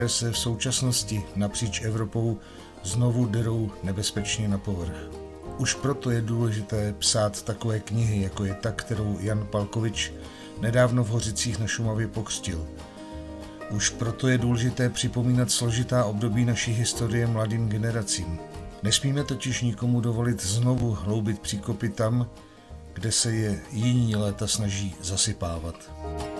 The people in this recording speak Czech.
se v současnosti napříč Evropou znovu derou nebezpečně na povrch. Už proto je důležité psát takové knihy, jako je ta, kterou Jan Palkovič nedávno v Hořicích na Šumavě pokřtil. Už proto je důležité připomínat složitá období naší historie mladým generacím. Nesmíme totiž nikomu dovolit znovu hloubit příkopy tam, kde se je jiní léta snaží zasypávat.